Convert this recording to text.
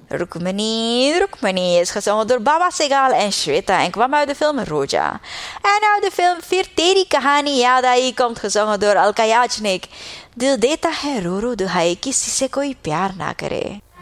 Rukmini is gezongen door Baba Segal en Shweta en kwam uit de film Roja. En uit de film Fir Teri Kahani Yaad Aayi komt gezongen door Alka Yachnik. Dil deta hai ro ro duhai kisi se koi pyar na kare.